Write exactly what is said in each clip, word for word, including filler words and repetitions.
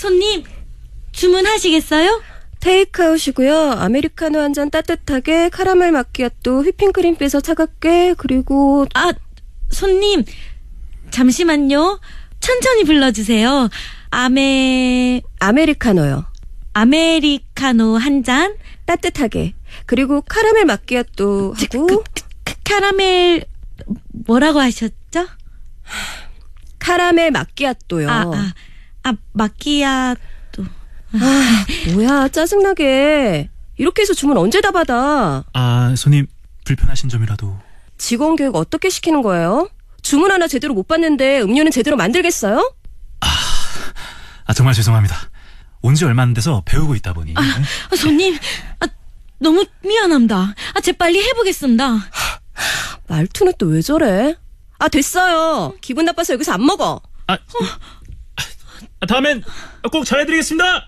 손님, 주문하시겠어요? 테이크아웃이고요. 아메리카노 한 잔 따뜻하게, 카라멜 마키아또, 휘핑크림 빼서 차갑게, 그리고... 아, 손님, 잠시만요. 천천히 불러주세요. 아메... 아메리카노요. 아메리카노 한 잔. 따뜻하게. 그리고 카라멜 마키아또 하고... 그, 그, 그, 카라멜... 뭐라고 하셨죠? 카라멜 마키아또요. 아, 아, 아 마키아또. 아, 뭐야, 짜증나게. 이렇게 해서 주문 언제 다 받아? 아, 손님, 불편하신 점이라도. 직원 교육 어떻게 시키는 거예요? 주문 하나 제대로 못 받는데 음료는 제대로 만들겠어요? 아, 아 정말 죄송합니다. 온 지 얼마 안 돼서 배우고 있다 보니. 아, 아 손님, 아, 너무 미안합니다. 아, 재빨리 해보겠습니다. 말투는 또 왜 저래? 아, 됐어요. 기분 나빠서 여기서 안 먹어. 아, 아 다음엔 꼭 잘해드리겠습니다.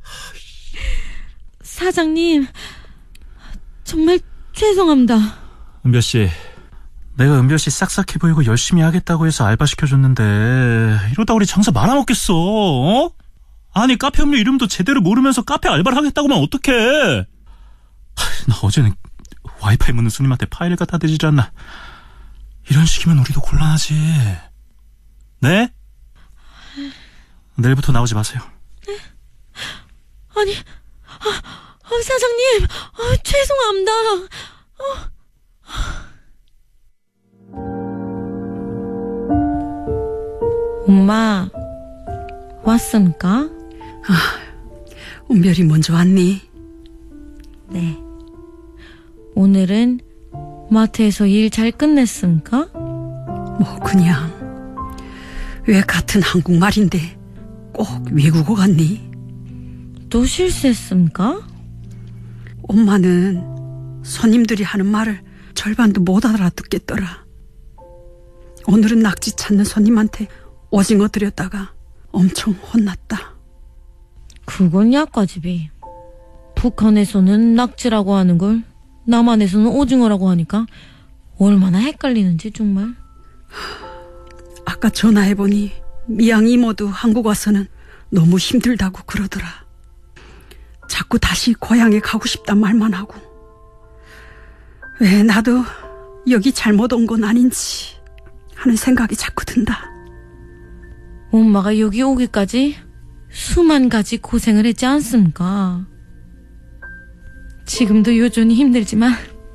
사장님, 정말 죄송합니다. 은별씨, 내가 은별씨 싹싹해 보이고 열심히 하겠다고 해서 알바 시켜줬는데 이러다 우리 장사 말아먹겠어. 어? 아니, 카페 음료 이름도 제대로 모르면서 카페 알바를 하겠다고 하면 어떡해. 나 어제는 와이파이 묻는 손님한테 파일을 갖다 대지 않나. 이런 식이면 우리도 곤란하지. 네? 내일부터 나오지 마세요. 네? 아니, 아, 아, 사장님, 아, 죄송합니다. 아. 엄마, 왔습니까? 아, 은별이 먼저 왔니? 네. 오늘은 마트에서 일 잘 끝냈습니까? 뭐 그냥. 왜 같은 한국말인데 꼭 외국어 같니? 또 실수했습니까? 엄마는 손님들이 하는 말을 절반도 못 알아듣겠더라. 오늘은 낙지 찾는 손님한테 오징어 드렸다가 엄청 혼났다. 그건 약과집이. 북한에서는 낙지라고 하는 걸 남한에서는 오징어라고 하니까 얼마나 헷갈리는지 정말. 아까 전화해보니 미양 이모도 한국 와서는 너무 힘들다고 그러더라. 자꾸 다시 고향에 가고 싶단 말만 하고. 왜 나도 여기 잘못 온 건 아닌지 하는 생각이 자꾸 든다. 엄마가 여기 오기까지 수만 가지 고생을 했지 않습니까? 지금도 여전히 힘들지만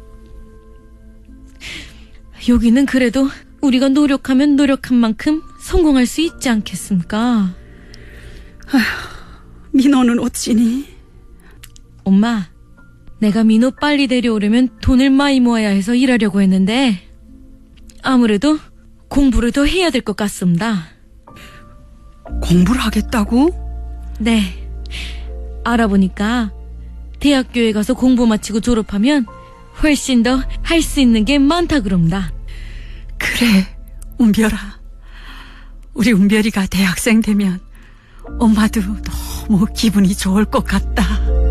여기는 그래도 우리가 노력하면 노력한 만큼 성공할 수 있지 않겠습니까? 아휴, 민호는 어찌니? 엄마, 내가 민호 빨리 데려오려면 돈을 많이 모아야 해서 일하려고 했는데 아무래도 공부를 더 해야 될 것 같습니다. 공부를 하겠다고? 네. 알아보니까 대학교에 가서 공부 마치고 졸업하면 훨씬 더 할 수 있는 게 많다 그럽니다. 그래, 은별아. 우리 은별이가 대학생 되면 엄마도 너무 기분이 좋을 것 같다.